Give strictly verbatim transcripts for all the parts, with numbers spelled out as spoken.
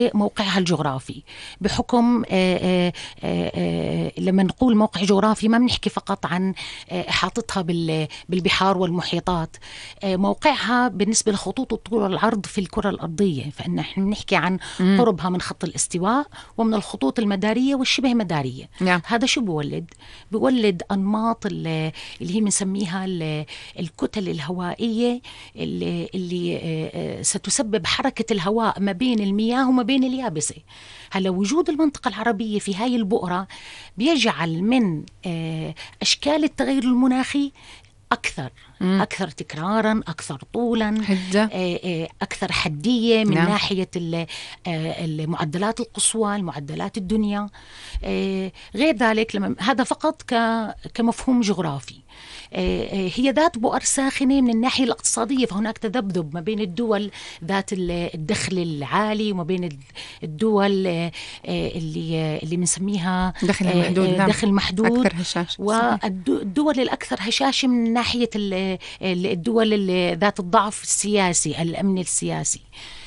موقعها الجغرافي بحكم آآ آآ لما نقول موقع جغرافي ما بنحكي فقط عن إحاطتها بالبحار والمحيطات، موقعها بالنسبة لخطوط الطول والعرض في الكرة الأرضية، فإن إحنا بنحكي عن قربها من خط الاستواء ومن الخطوط المدارية والشبه مدارية. نعم. هذا شو بولد؟ بولد أنماط اللي هي بنسميها الكتل الهوائية اللي, اللي ستسبب حركة الهواء ما بين المياه وما بين اليابسة. هلا وجود المنطقة العربية في هاي البؤرة بيجعل من أشكال التغير المناخي أكثر مم. أكثر تكرارا، أكثر طولا، حدة. أكثر حدية من نعم. ناحية المعدلات القصوى، المعدلات الدنيا. غير ذلك لما هذا فقط كمفهوم جغرافي. هي ذات بؤر ساخنة من الناحية الاقتصادية، فهناك تذبذب ما بين الدول ذات الدخل العالي وما بين الدول اللي اللي بنسميها دخل محدود. دخل محدود أكثر هشاشة. والدول الأكثر هشاشة من ناحية الدول اللي ذات الضعف السياسي، الأمن السياسي،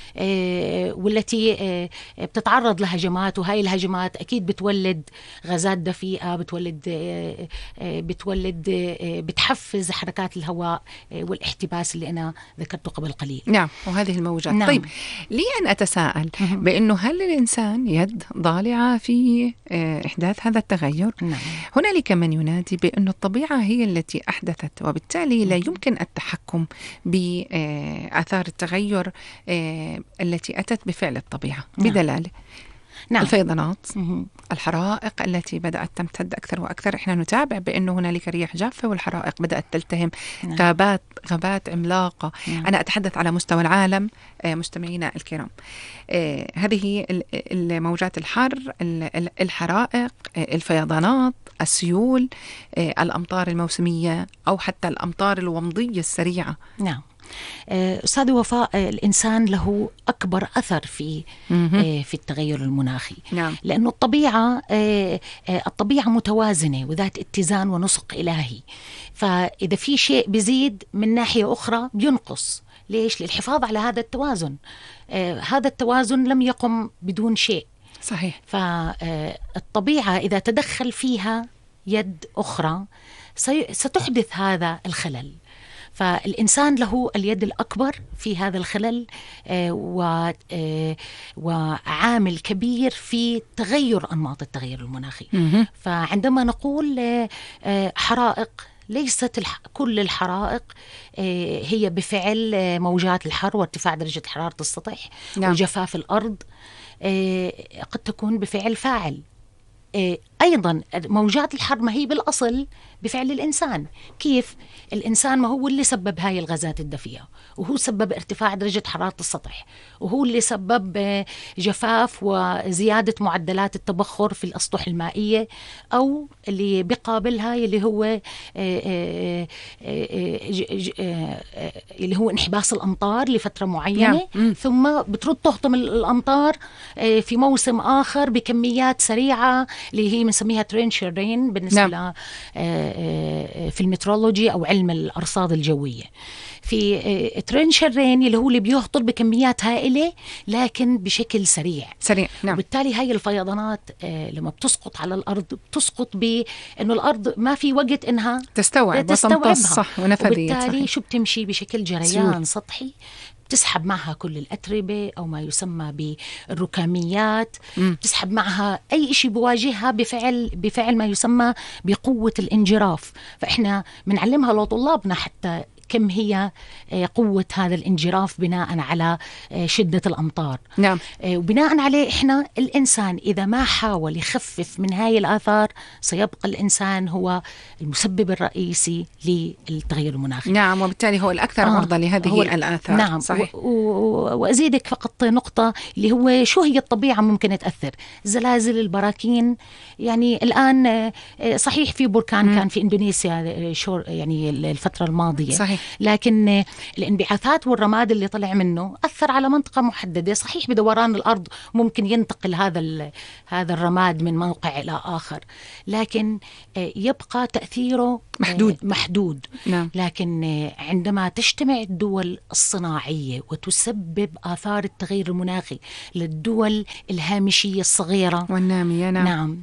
والتي بتتعرض لهجمات، وهاي الهجمات أكيد بتولد غازات دفيئة، بتولد بتولد بتحفز حركات الهواء والاحتباس اللي أنا ذكرته قبل قليل. نعم، وهذه الموجات. نعم. طيب لي أن أتساءل بأنه هل الإنسان يد ضالعة في إحداث هذا التغير؟ نعم. هنالك من ينادي بأن الطبيعة هي التي أحدثت، وبالتالي لا يمكن التحكم بآثار التغير التي أتت بفعل الطبيعة. نعم. بدلالة نعم. الفيضانات، الحرائق التي بدأت تمتد أكثر وأكثر. إحنا نتابع بأنه هنالك رياح جافة والحرائق بدأت تلتهم. نعم. غابات غابات عملاقة. نعم. أنا أتحدث على مستوى العالم مستمعينا الكرام. هذه الموجات الحر، الحرائق، الفيضانات، السيول، الأمطار الموسمية أو حتى الأمطار الومضية السريعة. نعم. أستاذ وفاء، الإنسان له أكبر أثر في في التغير المناخي. نعم. لأنه الطبيعة الطبيعة متوازنة وذات اتزان ونسق إلهي، فإذا في شيء بيزيد من ناحية أخرى بينقص. ليش؟ للحفاظ على هذا التوازن. هذا التوازن لم يقم بدون شيء. صحيح. فالطبيعة إذا تدخل فيها يد أخرى ستحدث هذا الخلل. فالإنسان له اليد الأكبر في هذا الخلل، وعامل كبير في تغير أنماط التغير المناخي. فعندما نقول حرائق، ليست كل الحرائق هي بفعل موجات الحر وارتفاع درجة حرارة السطح. نعم. وجفاف الأرض، قد تكون بفعل فاعل. أيضا موجات الحر ما هي بالأصل بفعل الإنسان. كيف؟ الإنسان ما هو اللي سبب هاي الغازات الدفيئة، وهو سبب ارتفاع درجة حرارة السطح، وهو اللي سبب جفاف وزيادة معدلات التبخر في الأسطح المائية، أو اللي بقابلها اللي هو اللي هو انحباس الأمطار لفترة معينة. نعم. ثم بترد تهطم الأمطار في موسم آخر بكميات سريعة اللي هي بنسميها ترينشر رين بالنسبة. نعم. في المترولوجي أو علم الأرصاد الجوية. في ترينشر رين اللي هو اللي بيهطل بكميات هائلة لكن بشكل سريع سريع. نعم. وبالتالي هاي الفيضانات لما بتسقط على الأرض بتسقط بأنه الأرض ما في وقت إنها تستوعب وتمتص، وبالتالي شو بتمشي بشكل جريان سطحي، بتسحب معها كل الأتربة أو ما يسمى بالركاميات. م. بتسحب معها أي شيء بواجهها بفعل بفعل ما يسمى بقوة الانجراف. فإحنا بنعلمها لطلابنا حتى كم هي قوة هذا الانجراف بناء على شدة الأمطار. نعم. وبناء عليه إحنا الإنسان إذا ما حاول يخفف من هاي الآثار سيبقى الإنسان هو المسبب الرئيسي للتغير المناخي. نعم، وبالتالي هو الأكثر آه عرضة لهذه الآثار. نعم. صحيح. وأزيدك فقط نقطة اللي هو شو هي الطبيعة ممكن تأثر. زلازل، البراكين، يعني الآن صحيح في بركان م. كان في إندونيسيا يعني الفترة الماضية. صحيح. لكن الانبعاثات والرماد اللي طلع منه أثر على منطقة محددة. صحيح بدوران الأرض ممكن ينتقل هذا هذا الرماد من موقع إلى آخر، لكن يبقى تأثيره محدود محدود. نعم. لكن عندما تجتمع الدول الصناعية وتسبب آثار التغير المناخي للدول الهامشية الصغيرة والنامية، نعم, نعم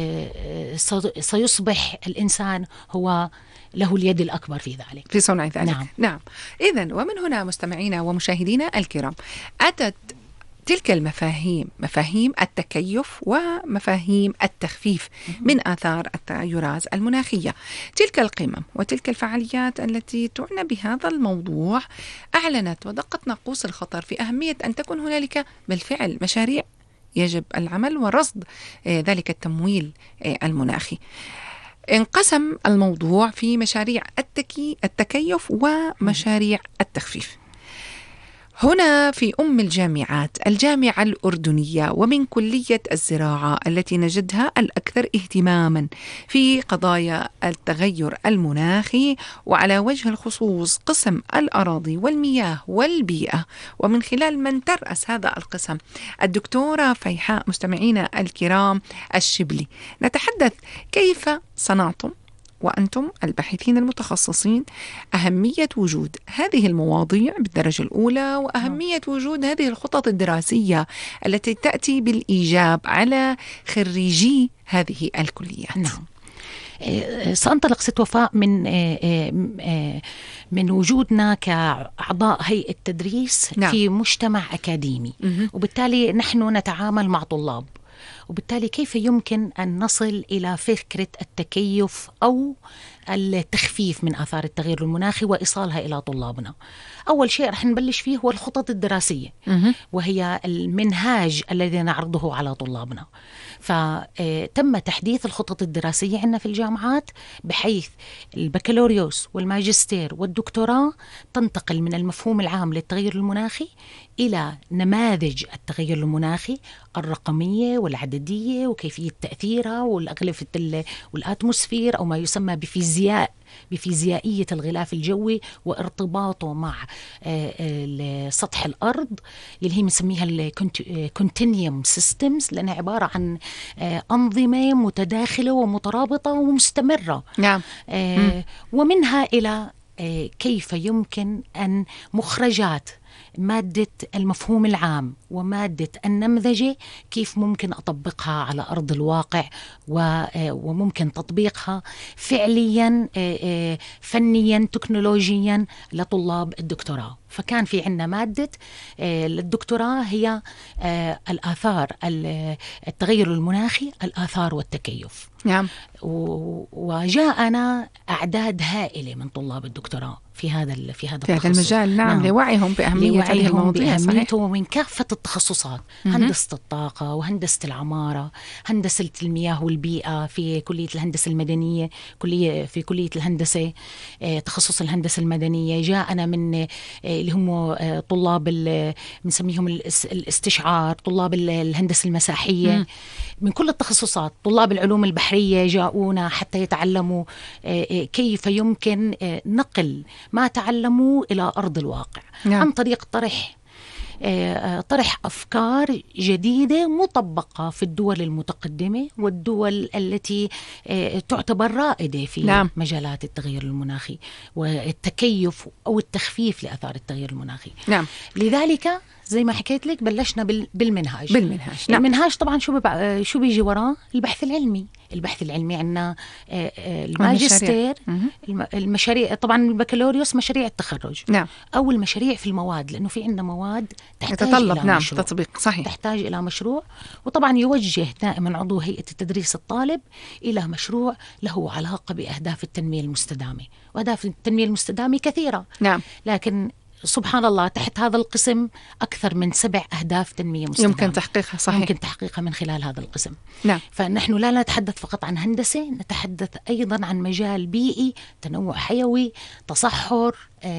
سيصبح الإنسان هو له اليد الأكبر في ذلك، في صنع ذلك. نعم, نعم. إذن ومن هنا مستمعينا ومشاهدينا الكرام، أتت تلك المفاهيم، مفاهيم التكيف ومفاهيم التخفيف من آثار التغيرات المناخية. تلك القمم وتلك الفعاليات التي تعنى بهذا الموضوع أعلنت ودقت ناقوس الخطر في أهمية أن تكون هنالك بالفعل مشاريع يجب العمل ورصد ذلك التمويل المناخي. انقسم الموضوع في مشاريع التكي التكيف ومشاريع التخفيف. هنا في أم الجامعات الجامعة الأردنية ومن كلية الزراعة التي نجدها الأكثر اهتماما في قضايا التغير المناخي، وعلى وجه الخصوص قسم الأراضي والمياه والبيئة، ومن خلال من ترأس هذا القسم الدكتورة فيحاء مستمعينا الكرام الشبلي. نتحدث كيف صنعتم وأنتم الباحثين المتخصصين أهمية وجود هذه المواضيع بالدرجة الأولى، وأهمية وجود هذه الخطط الدراسية التي تأتي بالإيجاب على خريجي هذه الكليات. نعم. سأنطلق ست وفاء من من وجودنا كأعضاء هيئة تدريس نعم. في مجتمع أكاديمي، م- وبالتالي نحن نتعامل مع طلاب، وبالتالي كيف يمكن أن نصل إلى فكرة التكيف أو التخفيف من آثار التغير المناخي وإيصالها إلى طلابنا. أول شيء رح نبلش فيه هو الخطط الدراسية، وهي المنهاج الذي نعرضه على طلابنا. فتم تحديث الخطط الدراسية عندنا في الجامعات، بحيث البكالوريوس والماجستير والدكتوراه تنتقل من المفهوم العام للتغير المناخي إلى نماذج التغير المناخي الرقمية والعددية وكيفية تأثيرها والأغلفة والأتموسفير أو ما يسمى بفيزياء بفيزيائية الغلاف الجوي وارتباطه مع سطح الأرض اللي هي بنسميها الكونتينيوم سيستمز، لأنها عبارة عن أنظمة متداخلة ومترابطة ومستمرة. نعم. ومنها إلى كيف يمكن أن مخرجات مادة المفهوم العام ومادة النمذجة كيف ممكن أطبقها على أرض الواقع، وممكن تطبيقها فعليا فنيا تكنولوجيا لطلاب الدكتوراه. فكان في عنا مادة للدكتوراه هي الآثار التغير المناخي، الآثار والتكيف. نعم. وجاءنا أعداد هائلة من طلاب الدكتوراه في هذا في هذا في هذا المجال. نعم. نعم. لوعيهم بأهمية هذه المواضيع. بأهميته ومن كافة التخصصات، هندسة الطاقة وهندسة العمارة، هندسة المياه والبيئة في كلية الهندسة المدنية، كلية في كلية الهندسة تخصص الهندسة المدنية. جاءنا من اللي هم طلاب بنسميهم الاستشعار، طلاب الهندسة المساحية، م. من كل التخصصات. طلاب العلوم البحرية جاءونا حتى يتعلموا كيف يمكن نقل ما تعلموا إلى أرض الواقع. نعم. عن طريق طرح طرح أفكار جديدة مطبقة في الدول المتقدمة والدول التي تعتبر رائدة في نعم. مجالات التغير المناخي والتكيف أو التخفيف لآثار التغير المناخي. نعم. لذلك زي ما حكيت لك بلشنا بالمنهاج. بالمنهاج. نعم. المنهاج طبعا شو بيبع... شو بيجي وراه؟ البحث العلمي. البحث العلمي عندنا الماجستير، المشاريع طبعا البكالوريوس مشاريع التخرج. نعم. أو المشاريع في المواد، لأنه في عندنا مواد تحتاج يتطلب إلى نعم مشروع. تطبيق. صحيح. تحتاج إلى مشروع، وطبعا يوجه دائما عضو هيئة التدريس الطالب إلى مشروع له علاقة بأهداف التنمية المستدامة. وأهداف التنمية المستدامة كثيرة. نعم. لكن سبحان الله تحت هذا القسم أكثر من سبع أهداف تنمية مستدامة يمكن تحقيقها. صحيح. يمكن تحقيقها من خلال هذا القسم. نعم. فنحن لا نتحدث فقط عن هندسة، نتحدث أيضا عن مجال بيئي، تنوع حيوي، تصحر،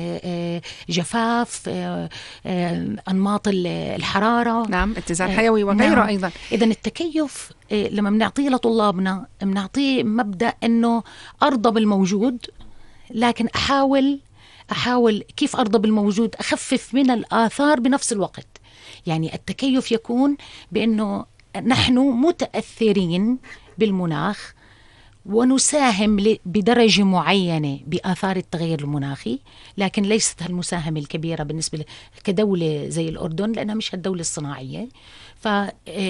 جفاف، أنماط الحرارة. نعم. اتزان حيوي وغيره. نعم. أيضا إذن التكيف لما بنعطيه لطلابنا بنعطيه مبدأ أنه أرضى بالموجود، لكن أحاول أحاول كيف أرضى بالموجود، أخفف من الآثار بنفس الوقت. يعني التكيف يكون بأنه نحن متأثرين بالمناخ ونساهم بدرجة معينة بآثار التغير المناخي، لكن ليست المساهمة الكبيرة بالنسبة كدولة زي الأردن، لأنها مش الدولة الصناعية. ف